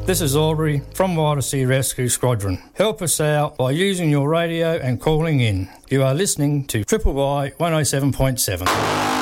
This is Aubrey from Wild Sea Rescue Squadron. Help us out by using your radio and calling in. You are listening to Triple Y 107.7.